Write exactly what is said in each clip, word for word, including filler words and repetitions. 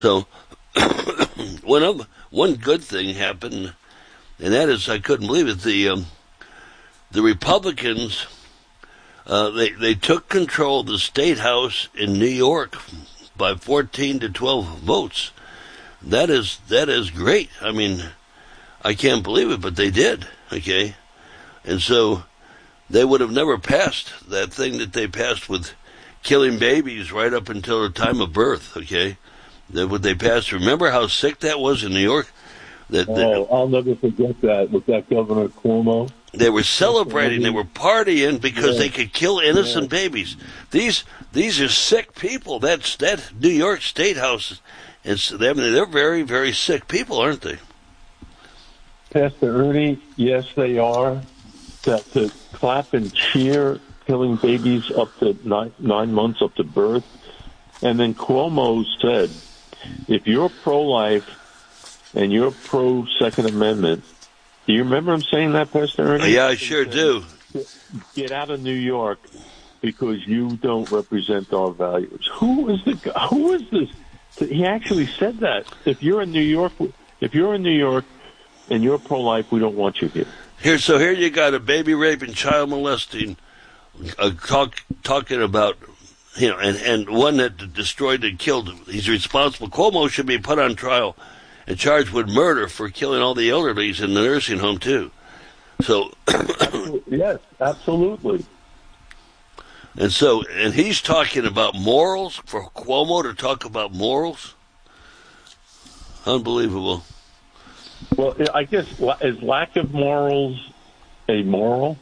So one of one good thing happened, and that is I couldn't believe it. The um, the Republicans uh, they they took control of the state house in New York by fourteen to twelve votes. That is that is great. I mean, I can't believe it, but they did. Okay, and so they would have never passed that thing that they passed with killing babies right up until the time of birth. Okay, that would they pass? Remember how sick that was in New York? That, that oh, I'll never forget that with that Governor Cuomo. They were celebrating, they were partying because yeah. they could kill innocent yeah. babies. These these are sick people. That's that New York State House, and I mean, they're very very sick people, aren't they? Pastor Ernie, yes, they are. That to clap and cheer, killing babies up to nine, nine months up to birth, and then Cuomo said, if you're pro-life and you're pro-Second Amendment. Do you remember him saying that, Pastor Ernie? Uh, yeah, I sure do. Get out of New York because you don't represent our values. Who is the guy? Who is this? He actually said that. If you're in New York, if you're in New York and you're pro-life, we don't want you here. Here, so here you got a baby raping, child molesting, uh, talk, talking about, you know, and, and one that destroyed and killed. He's responsible. Cuomo should be put on trial and charged with murder for killing all the elderlies in the nursing home, too. So, yes, absolutely. And so, and he's talking about morals, for Cuomo to talk about morals? Unbelievable. Well, I guess, is lack of morals a moral?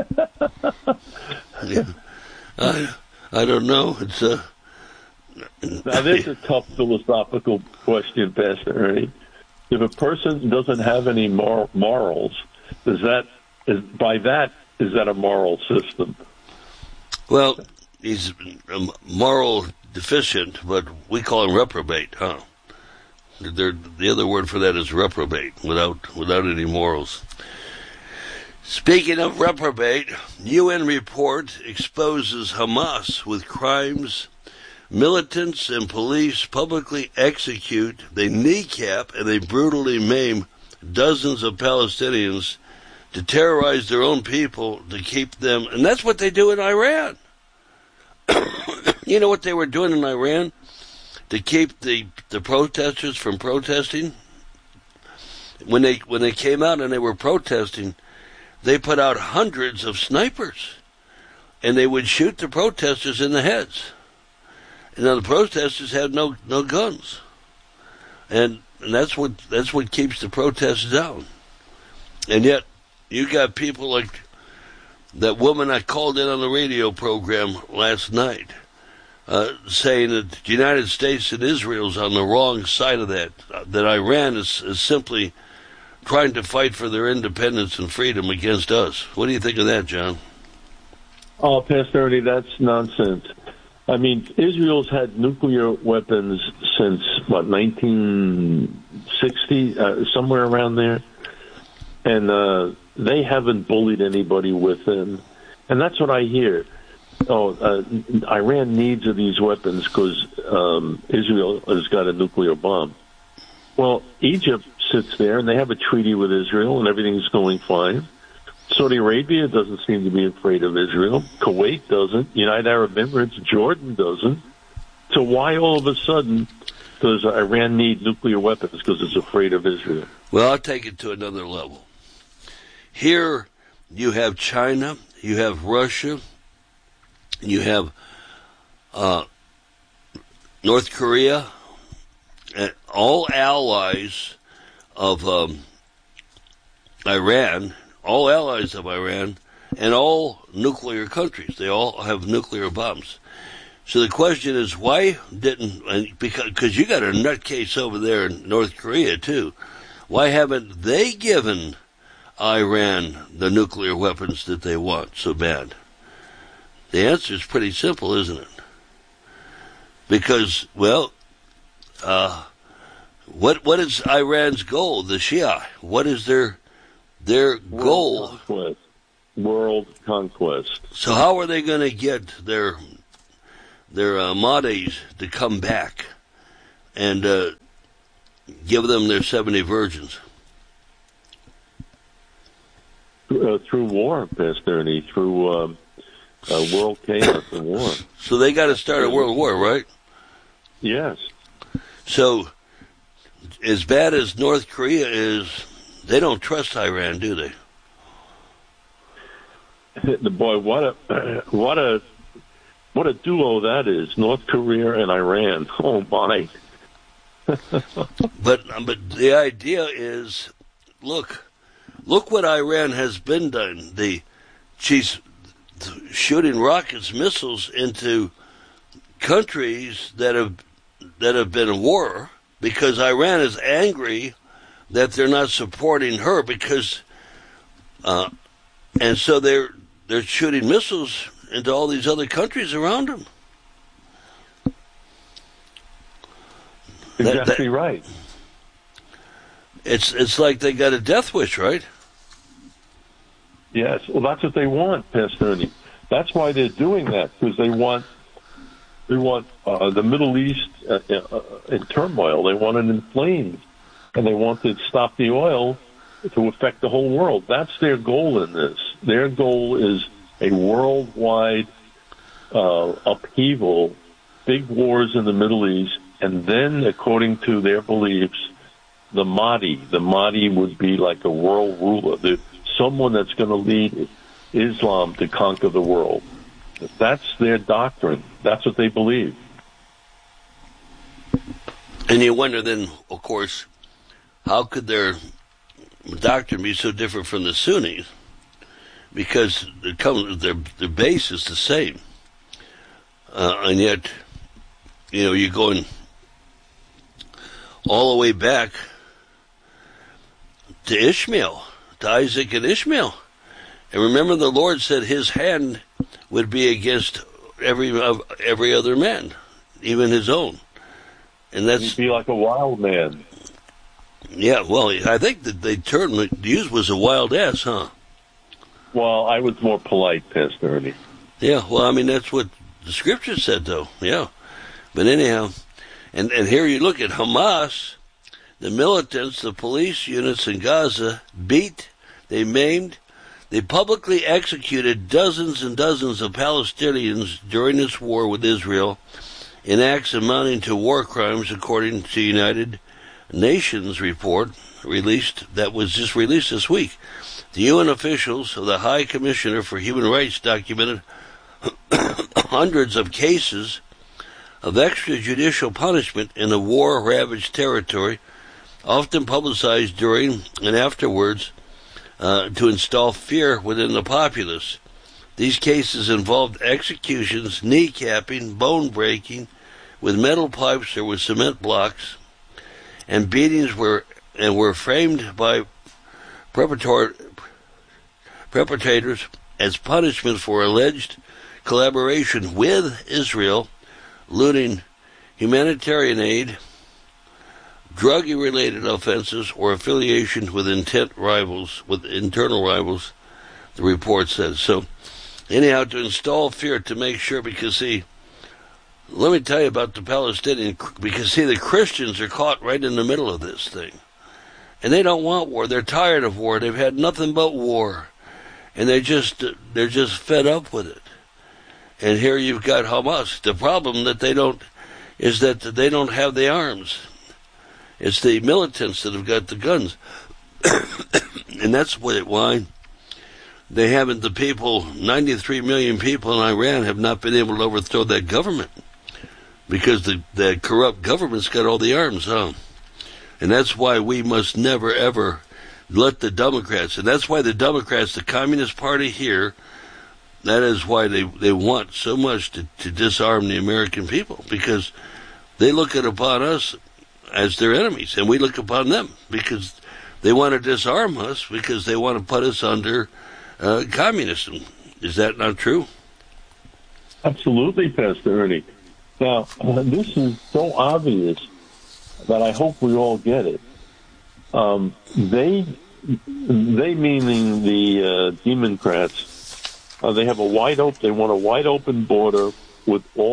yeah. I, I don't know. It's a... Now, this is a tough philosophical question, Pastor Ernie. If a person doesn't have any mor- morals, does that, is, by that, is that a moral system? Well, he's moral deficient, but we call him reprobate, huh? They're, the other word for that is reprobate, without without any morals. Speaking of reprobate, U N report exposes Hamas with crimes. Militants and police publicly execute, they kneecap, and they brutally maim dozens of Palestinians to terrorize their own people, to keep them, and that's what they do in Iran. You know what they were doing in Iran? To keep the, the protesters from protesting? When they when they came out and they were protesting, they put out hundreds of snipers, and they would shoot the protesters in the heads. And now the protesters had no no guns, and, and that's what that's what keeps the protests down. And yet, you got people like that woman I called in on the radio program last night, uh, saying that the United States and Israel's on the wrong side of that. Uh, that Iran is, is simply trying to fight for their independence and freedom against us. What do you think of that, John? Oh, Pastor Ernie, that's nonsense. I mean, Israel's had nuclear weapons since, what, nineteen sixty, uh, somewhere around there. And uh, they haven't bullied anybody with them. And that's what I hear. Oh, uh, Iran needs of these weapons because um, Israel has got a nuclear bomb. Well, Egypt sits there, and they have a treaty with Israel, and everything's going fine. Saudi Arabia doesn't seem to be afraid of Israel. Kuwait doesn't. United Arab Emirates, Jordan doesn't. So why all of a sudden does Iran need nuclear weapons because it's afraid of Israel? Well, I'll take it to another level. Here you have China, you have Russia, you have uh, North Korea, and all allies of um, Iran, all allies of Iran, and all nuclear countries. They all have nuclear bombs. So the question is, why didn't, and because cause you got a nutcase over there in North Korea, too. Why haven't they given Iran the nuclear weapons that they want so bad? The answer is pretty simple, isn't it? Because, well, uh, what what is Iran's goal, the Shia? What is their their World goal? Conquest. World conquest. So how are they going to get their their uh, Mahdi's to come back? and uh, give them their seventy virgins. Uh, through war, Pastor Ernie, through um, uh, world chaos and war. So they got to start a world war, right? Yes. So, as bad as North Korea is, they don't trust Iran, do they? The boy, what a what a what a duo that is! North Korea and Iran. Oh my! but but the idea is, look, look what Iran has been done. The she's shooting rockets, missiles into countries that have that have been in war because Iran is angry that they're not supporting her because, uh, and so they're they're shooting missiles into all these other countries around them. Exactly that, that, right. It's it's like they got a death wish, right? Yes. Well, that's what they want, Pastor Ernie. That's why they're doing that, because they want they want uh, the Middle East uh, uh, in turmoil. They want it inflamed, and they want to stop the oil to affect the whole world. That's their goal in this. Their goal is a worldwide uh, upheaval, big wars in the Middle East, and then, according to their beliefs, the Mahdi. The Mahdi would be like a world ruler, the, someone that's going to lead Islam to conquer the world. That's their doctrine. That's what they believe. And you wonder then, of course, how could their doctrine be so different from the Sunnis? Because their their base is the same, uh, and yet, you know, you're going all the way back to Ishmael, to Isaac and Ishmael. And remember, the Lord said His hand would be against every every other man, even His own. And that's He'd be like a wild man. Yeah, well, I think that the term used was a wild ass, huh? Well, I was more polite, Pastor Ernie. Yeah, well, I mean, that's what the scripture said, though. Yeah. But anyhow, and, and here you look at Hamas, the militants, the police units in Gaza, beat, they maimed, they publicly executed dozens and dozens of Palestinians during this war with Israel in acts amounting to war crimes, according to United Nations report released that was just released this week. The U N officials of the High Commissioner for Human Rights documented hundreds of cases of extrajudicial punishment in the war-ravaged territory, often publicized during and afterwards uh, to install fear within the populace. These cases involved executions, kneecapping, bone-breaking with metal pipes or with cement blocks, and beatings were and were framed by perpetrators as punishment for alleged collaboration with Israel, looting humanitarian aid, drug-related offenses, or affiliation with intent rivals, with internal rivals, the report says. So, anyhow, to install fear, to make sure, because see, let me tell you about the Palestinian, because see, the Christians are caught right in the middle of this thing. And they don't want war. They're tired of war. They've had nothing but war. And they just, they're just fed up with it. And here you've got Hamas. The problem that they don't, is that they don't have the arms. It's the militants that have got the guns. And that's what, why they haven't, the people, ninety-three million people in Iran have not been able to overthrow that government. Because the, the corrupt government's got all the arms, huh? And that's why we must never, ever let the Democrats, and that's why the Democrats, the Communist Party here, that is why they, they want so much to, to disarm the American people, because they look at upon us as their enemies, and we look upon them, because they want to disarm us, because they want to put us under uh, communism. Is that not true? Absolutely, Pastor Ernie. Now, uh, this is so obvious that I hope we all get it. Um, they, they meaning the uh, Democrats, uh, they have a wide open. They want a wide open border with all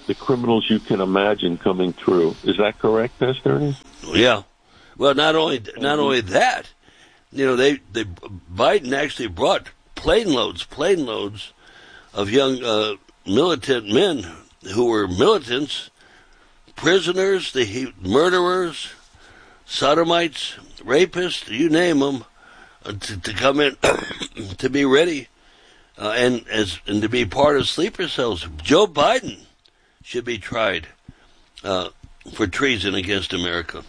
the criminals you can imagine coming through. Is that correct, Pastor Ernie? Yeah. Well, not only not only that, you know, they, they Biden actually brought plane loads, plane loads of young uh, militant men who were militants, prisoners, the murderers, sodomites, rapists, you name them, uh, to, to come in to be ready uh, and as and to be part of sleeper cells. Joe Biden should be tried uh, for treason against America.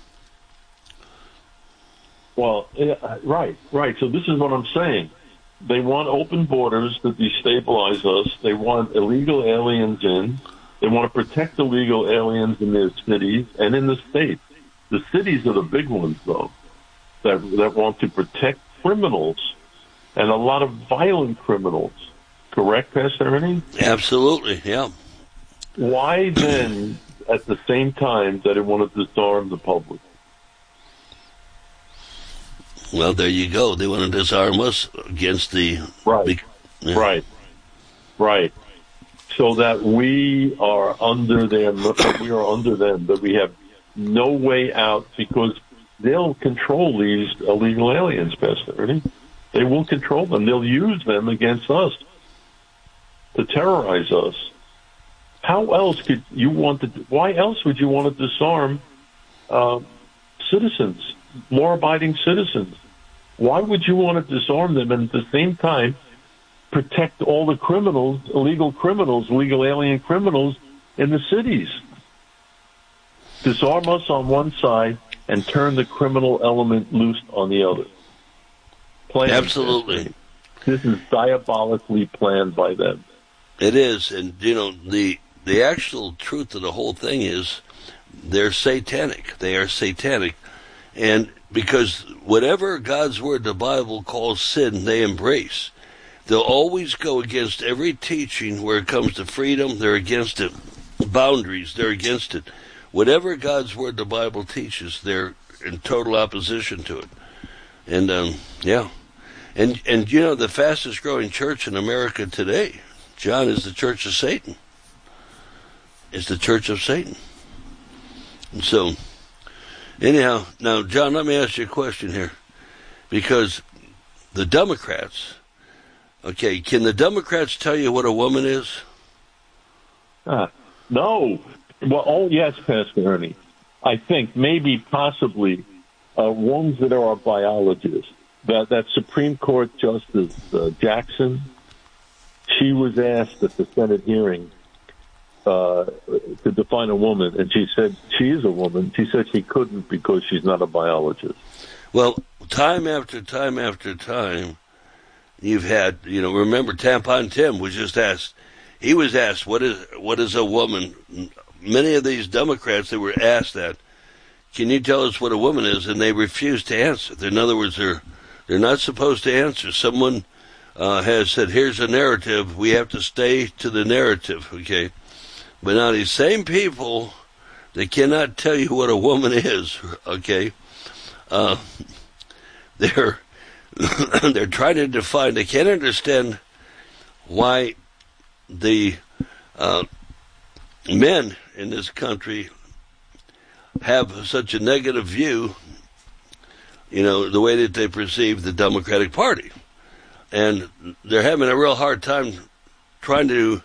Well, yeah, right, right. So this is what I'm saying. They want open borders to destabilize us. They want illegal aliens in. They want to protect illegal aliens in their cities and in the states. The cities are the big ones, though, that that want to protect criminals and a lot of violent criminals. Correct, Pastor Ernie? Absolutely, yeah. Why then, at the same time, that it want to disarm the public? Well, there you go. They want to disarm us against the... Right, yeah. right, right. So that we are under them, we are under them, that we have no way out because they'll control these illegal aliens, Pastor Ernie. They will control them. They'll use them against us to terrorize us. How else could you want to, why else would you want to disarm uh, citizens, law-abiding citizens? Why would you want to disarm them and at the same time protect all the criminals, illegal criminals, illegal alien criminals in the cities? Disarm us on one side and turn the criminal element loose on the other. Planned. Absolutely. This is diabolically planned by them. It is, and you know, the the actual truth of the whole thing is they're satanic. They are satanic. And because whatever God's word, the Bible, calls sin, they embrace. They'll always go against every teaching where it comes to freedom. They're against it. Boundaries, they're against it. Whatever God's word, the Bible teaches, they're in total opposition to it. And, um, yeah. And, and you know, the fastest growing church in America today, John, is the Church of Satan. It's the Church of Satan. And so, anyhow, now, John, let me ask you a question here. Because the Democrats, okay, can the Democrats tell you what a woman is? Uh, no. Well, oh, yes, Pastor Ernie. I think maybe possibly uh, ones that are biologists. That, that Supreme Court Justice uh, Jackson, she was asked at the Senate hearing uh, to define a woman, and she said she is a woman. She said she couldn't because she's not a biologist. Well, time after time after time, you've had, you know, remember Tampon Tim was just asked, he was asked, what is what is a woman? Many of these Democrats that were asked that, can you tell us what a woman is? And they refused to answer. In other words, they're, they're not supposed to answer. Someone uh, has said, here's a narrative, we have to stay to the narrative, okay? But now these same people, they cannot tell you what a woman is, okay? Uh, they're they're trying to define, they can't understand why the uh, men in this country have such a negative view, you know, the way that they perceive the Democratic Party. And they're having a real hard time trying to,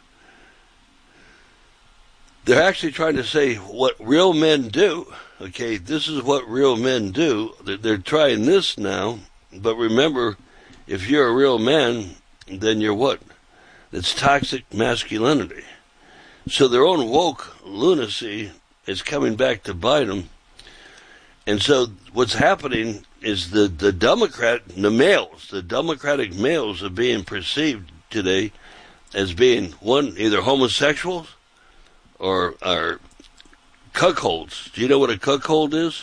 they're actually trying to say what real men do. Okay, this is what real men do. They're trying this now, but remember, if you're a real man, then you're what? It's toxic masculinity. So their own woke lunacy is coming back to bite them. And so what's happening is the, the Democrat, the males, the Democratic males are being perceived today as being, one, either homosexuals or are cuckolds. Do you know what a cuckold is?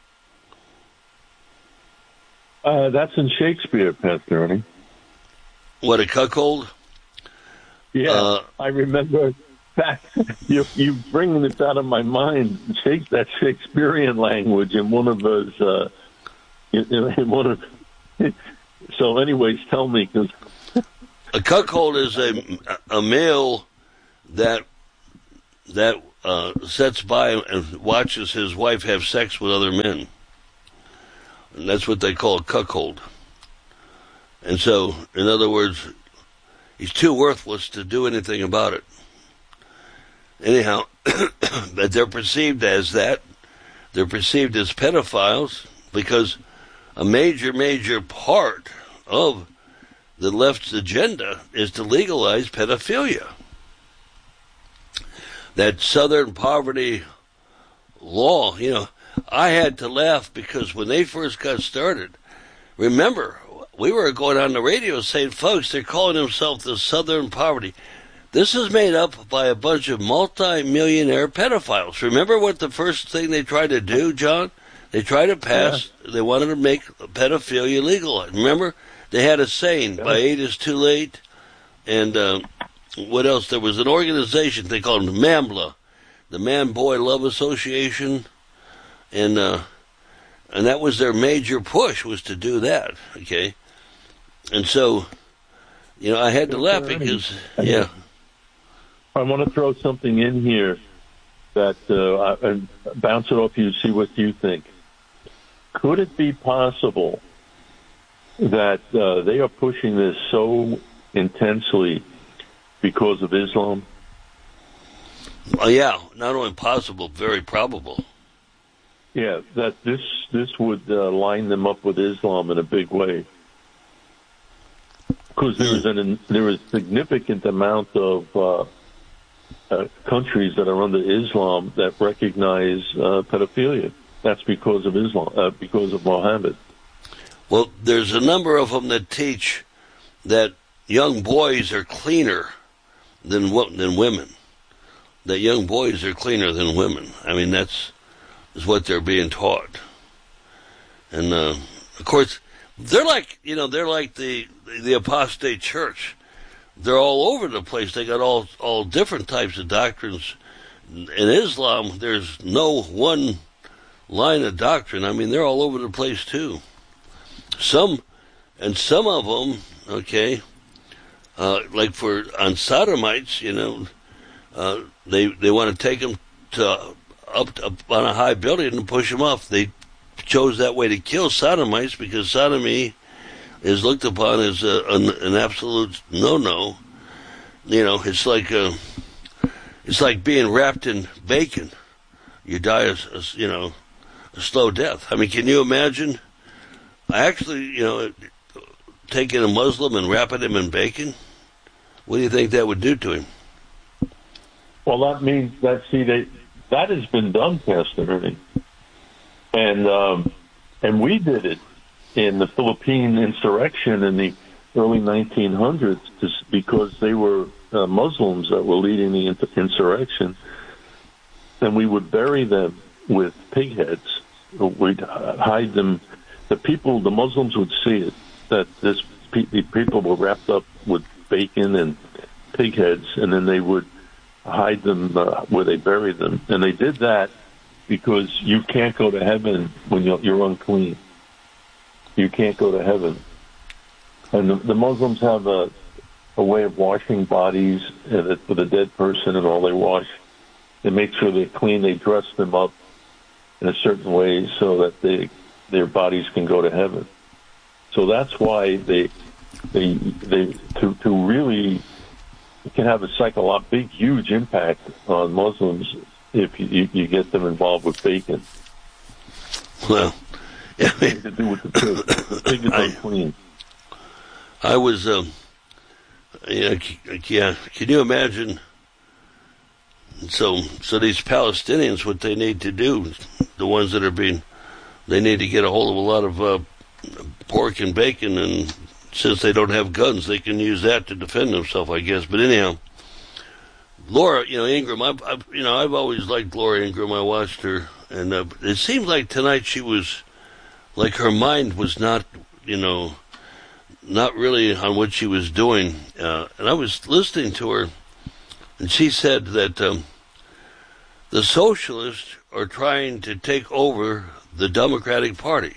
Uh, that's in Shakespeare, Pastor Ernie. What, a cuckold? Yeah, uh, I remember that. You you bringing this out of my mind. Shake, that Shakespearean language in one of those. Uh, in, in one of. So, anyways, tell me, because a cuckold is a a male that that uh, sits by and watches his wife have sex with other men. And that's what they call a cuckold. And so, in other words, he's too worthless to do anything about it. Anyhow, but they're perceived as that. They're perceived as pedophiles because a major, major part of the left's agenda is to legalize pedophilia. That Southern poverty law, you know, I had to laugh because when they first got started, remember, we were going on the radio saying, folks, they're calling themselves the Southern poverty. This is made up by a bunch of multi-millionaire pedophiles. Remember what the first thing they tried to do, John? They tried to pass, yeah. They wanted to make pedophilia legal. Remember? They had a saying, yeah. By eight is too late. And uh, what else? There was an organization, they called them MAMBLA, the Man-Boy Love Association. And uh, and that was their major push, was to do that, okay? And so, you know, I had to laugh because, yeah. I want to throw something in here that uh, I, I bounce it off you, see what you think. Could it be possible that uh, they are pushing this so intensely because of Islam? Oh, yeah, not only possible, very probable. Yeah, that this this would uh, line them up with Islam in a big way. Because there is an there is significant amount of uh, uh, countries that are under Islam that recognize uh, pedophilia. That's because of Islam, uh, because of Muhammad. Well, there's a number of them that teach that young boys are cleaner than than women. That young boys are cleaner than women. I mean, that's is what they're being taught. And uh, of course, they're like you know they're like the the apostate church. They're all over the place. They got all all different types of doctrines. In Islam, there's no one line of doctrine. I mean, they're all over the place too. Some, and some of them, okay, uh, like for on sodomites, you know, uh, they they want to take them to up, up on a high building and push them off. They chose that way to kill sodomites because sodomy is looked upon as a, an, an absolute no-no. You know, it's like a, it's like being wrapped in bacon. You die as, as you know, a slow death. I mean, can you imagine? I actually, you know, taking a Muslim and wrapping him in bacon. What do you think that would do to him? Well, that means that see they. That has been done, Pastor Ernie. And um, and we did it in the Philippine insurrection in the early nineteen hundreds just because they were uh, Muslims that were leading the insurrection. And we would bury them with pig heads. We'd hide them. The people, the Muslims would see it, that this the people were wrapped up with bacon and pig heads, and then they would hide them uh, where they buried them. And they did that because you can't go to heaven when you're, you're unclean. You can't go to heaven. And the, the Muslims have a, a way of washing bodies uh, with a dead person and all. They wash. They make sure they're clean. They dress them up in a certain way so that they, their bodies can go to heaven. So that's why they they they to to really it can have a psychological big huge impact on Muslims if you, you, you get them involved with bacon. Well, yeah, I mean, to do with the pig. The pig is unclean. I was, um, yeah, yeah. Can you imagine? So, so these Palestinians, what they need to do, the ones that are being, they need to get a hold of a lot of uh, pork and bacon, and since they don't have guns, they can use that to defend themselves, I guess. But anyhow, Laura, you know, Ingraham, I've, I've, you know, I've always liked Laura Ingraham. I watched her, and uh, it seemed like tonight she was, like her mind was not, you know, not really on what she was doing. Uh, and I was listening to her, and she said that um, the socialists are trying to take over the Democratic Party.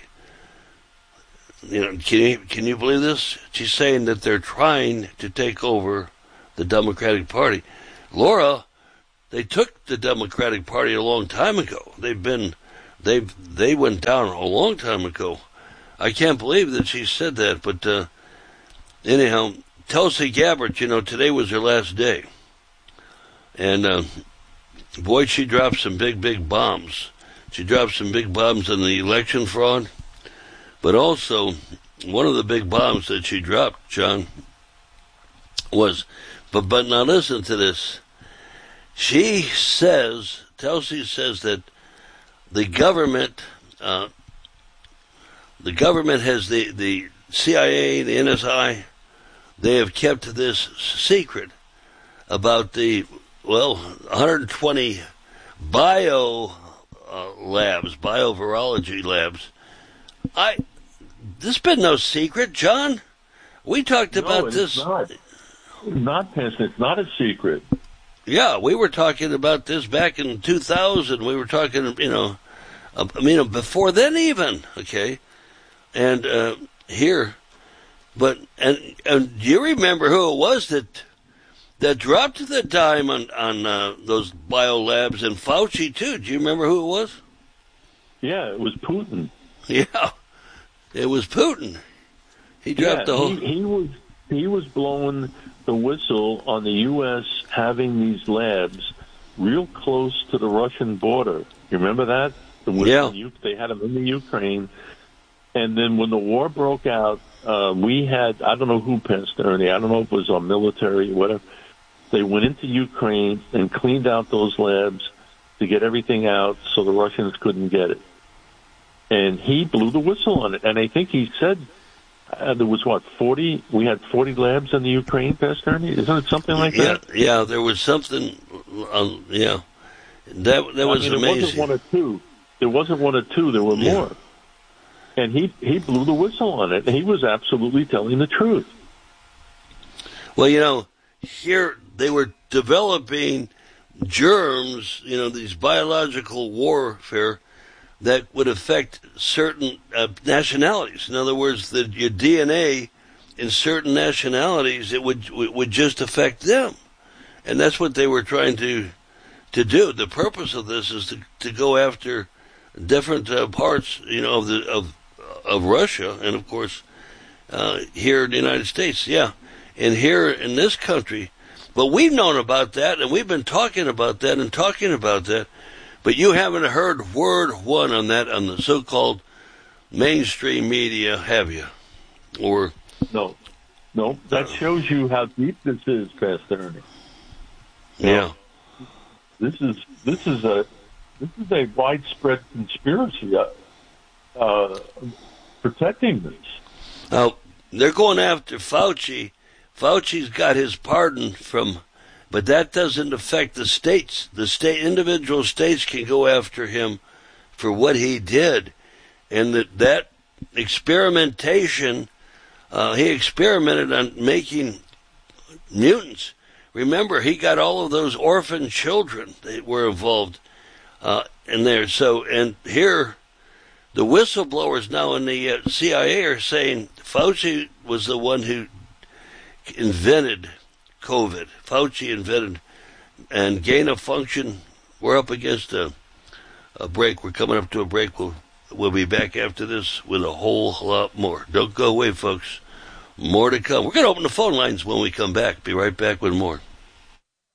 You know, can you, can you believe this? She's saying that they're trying to take over the Democratic Party. Laura they took the Democratic Party a long time ago. They've been, they've, they went down a long time ago. I can't believe that she said that, but, uh, anyhow, Tulsi Gabbard, you know, today was her last day. And, uh, boy, she dropped some big, big bombs. She dropped some big bombs on the election fraud. But also, one of the big bombs that she dropped, John, was, but, but now listen to this. She says, Tulsi says that the government, uh, the government has the, the C I A, the N S I, they have kept this secret about the, well, one hundred twenty bio uh, labs, biovirology labs. I, this has been no secret, John. We talked no, about it's this. Not, not, it's not a secret. Yeah, we were talking about this back in two thousand. We were talking, you know, uh, I mean, before then even, okay? And uh, here, but, and, and do you remember who it was that that dropped the dime on, on uh, those biolabs and Fauci, too? Do you remember who it was? Yeah, it was Putin. Yeah, it was Putin. He dropped yeah, the whole... He, he was he was blowing the whistle on the U S having these labs real close to the Russian border. You remember that? The yeah. In, they had them in the Ukraine. And then when the war broke out, uh, we had, I don't know who passed Ernie, I don't know if it was our military or whatever. They went into Ukraine and cleaned out those labs to get everything out so the Russians couldn't get it. And he blew the whistle on it. And I think he said uh, there was, what, forty? We had forty labs in the Ukraine, Pastor Ernie? Isn't it something like yeah, that? Yeah, there was something, um, yeah. That, that was I mean, amazing. It wasn't one or two. There wasn't one or two. There were yeah. more. And he, he blew the whistle on it. And he was absolutely telling the truth. Well, you know, here they were developing germs, you know, these biological warfare that would affect certain uh, nationalities. In other words, that your D N A in certain nationalities, it would would just affect them. And that's what they were trying to to do. The purpose of this is to, to go after different uh, parts, you know, of the of of Russia, and of course uh, here in the United States, yeah, and here in this country. But we've known about that, and we've been talking about that and talking about that. But you haven't heard word one on that on the so-called mainstream media, have you? Or no, no. That uh, shows you how deep this is, Pastor Ernie. Yeah. This is this is a this is a widespread conspiracy uh, uh, protecting this. Now they're going after Fauci. Fauci's got his pardon from, but that doesn't affect the states. The state individual states can go after him for what he did, and that that experimentation. Uh, he experimented on making mutants. Remember, he got all of those orphan children that were involved uh, in there. So, and here, the whistleblowers now in the uh, C I A are saying Fauci was the one who invented COVID. Fauci invented and gain of function. We're up against a, a break. We're coming up to a break. We'll, we'll be back after this with a whole lot more. Don't go away, folks. More to come. We're going to open the phone lines when we come back. Be right back with more.